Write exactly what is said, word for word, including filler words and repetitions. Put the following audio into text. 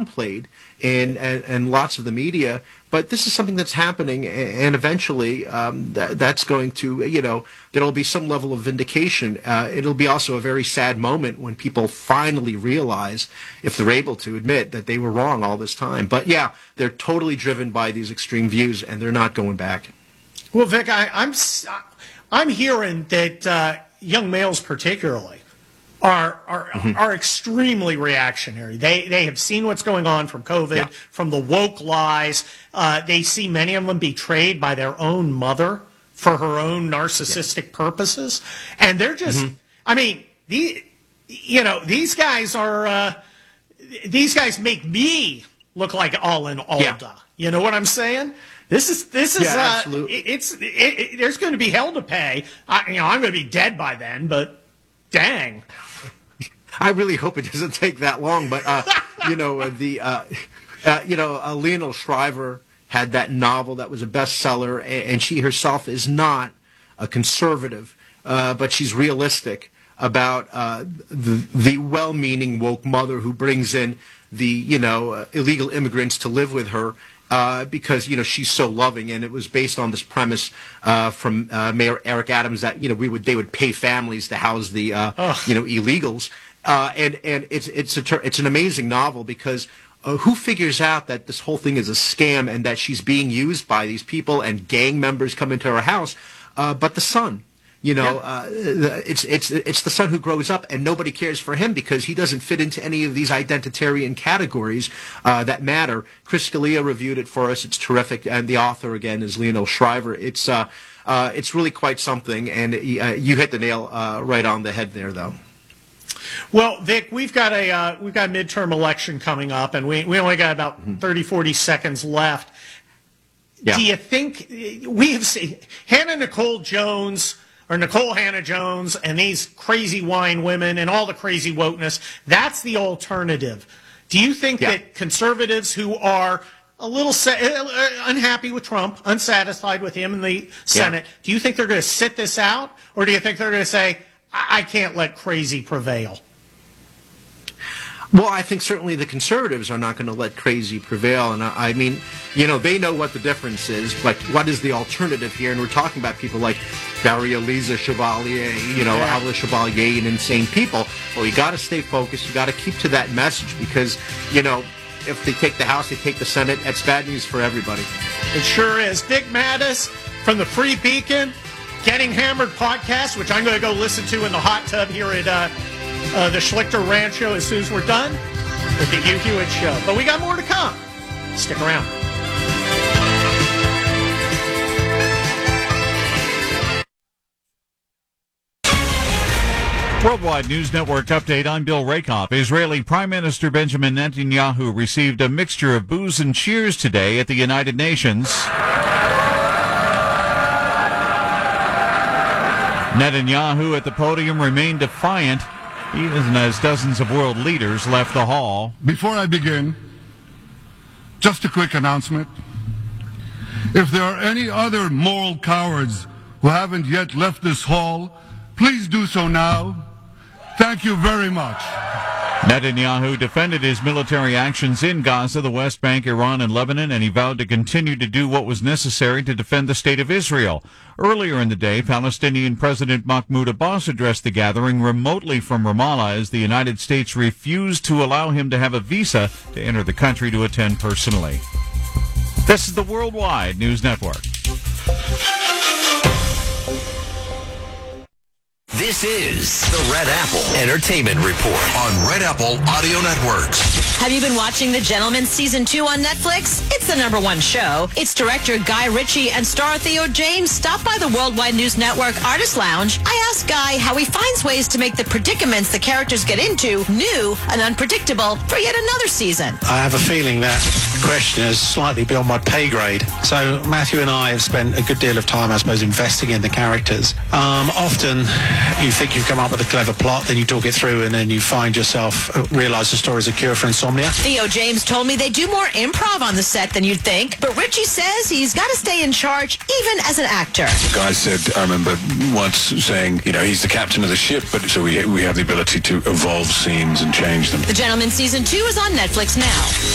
downplayed in and, and lots of the media. But this is something that's happening, and eventually um, that, that's going to, you know, there'll be some level of vindication. Uh, it'll be also a very sad moment when people finally realize, if they're able to admit that they were wrong all this time. But yeah, they're totally driven by these extreme views, and they're not going back. Well, Vic, I, I'm I'm hearing that uh, young males particularly are are mm-hmm. are extremely reactionary. They they have seen what's going on from COVID, yeah. from the woke lies. Uh, they see many of them betrayed by their own mother for her own narcissistic yeah. purposes, and they're just. Mm-hmm. I mean, the you know these guys are uh, these guys make me look like Alan Alda. Yeah. You know what I'm saying? This is this is yeah, uh, it, it's it, it, there's going to be hell to pay. I, you know, I'm going to be dead by then, but dang. I really hope it doesn't take that long, but uh, you know uh, the uh, uh, you know uh, Leonel Shriver had that novel that was a bestseller, and, and she herself is not a conservative, uh, but she's realistic about uh, the, the well-meaning woke mother who brings in the you know uh, illegal immigrants to live with her. Uh, because you know she's so loving, and it was based on this premise uh, from uh, Mayor Eric Adams that you know we would they would pay families to house the uh, you know illegals, uh, and and it's it's a ter- it's an amazing novel because uh, who figures out that this whole thing is a scam and that she's being used by these people and gang members come into her house, uh, but the son. You know, yeah. uh, it's it's it's the son who grows up, and nobody cares for him because he doesn't fit into any of these identitarian categories uh, that matter. Chris Scalia reviewed it for us; it's terrific, and the author again is Leonel Shriver. It's uh, uh, it's really quite something, and uh, you hit the nail uh, right on the head there, though. Well, Vic, we've got a uh, we've got a midterm election coming up, and we we only got about mm-hmm. thirty, forty seconds left. Yeah. Do you think we have seen Hannah Nicole Jones? Or Nicole Hannah-Jones and these crazy wine women and all the crazy wokeness, that's the alternative. Do you think yeah. that conservatives who are a little sa- unhappy with Trump, unsatisfied with him in the Senate, yeah. do you think they're going to sit this out? Or do you think they're going to say, I, I can't let crazy prevail? Well, I think certainly the conservatives are not going to let crazy prevail. And I, I mean, you know, they know what the difference is, but what is the alternative here? And we're talking about people like Marie-Elisa Chevalier, you know, yeah. Alva Chevalier and insane people. Well, you got to stay focused. You got to keep to that message because, you know, if they take the House, they take the Senate, that's bad news for everybody. It sure is. Dick Mattis from the Free Beacon, Getting Hammered podcast, which I'm going to go listen to in the hot tub here at uh, uh, the Schlichter Rancho as soon as we're done with the Hugh Hewitt Show. But we got more to come. Stick around. Worldwide News Network update. I'm Bill Rakoff. Israeli Prime Minister Benjamin Netanyahu received a mixture of boos and cheers today at the United Nations. Netanyahu at the podium remained defiant, even as dozens of world leaders left the hall. Before I begin, just a quick announcement. If there are any other moral cowards who haven't yet left this hall, please do so now. Thank you very much. Netanyahu defended his military actions in Gaza, the West Bank, Iran, and Lebanon, and he vowed to continue to do what was necessary to defend the state of Israel. Earlier in the day, Palestinian President Mahmoud Abbas addressed the gathering remotely from Ramallah as the United States refused to allow him to have a visa to enter the country to attend personally. This is the Worldwide News Network. This is the Red Apple Entertainment Report on Red Apple Audio Networks. Have you been watching The Gentlemen Season two on Netflix? It's the number one show. Its director Guy Ritchie and star Theo James stopped by the Worldwide News Network Artist Lounge. I asked Guy how he finds ways to make the predicaments the characters get into new and unpredictable for yet another season. I have a feeling that question is slightly beyond my pay grade. So Matthew and I have spent a good deal of time, I suppose, investing in the characters. Um, often you think you've come up with a clever plot, then you talk it through, and then you find yourself uh, realize the story is a cure for insomnia. Theo James told me they do more improv on the set than you'd think, but Ritchie says he's got to stay in charge even as an actor. The guy said, I remember once saying, you know, he's the captain of the ship, but so we we have the ability to evolve scenes and change them. The Gentlemen Season two is on Netflix now.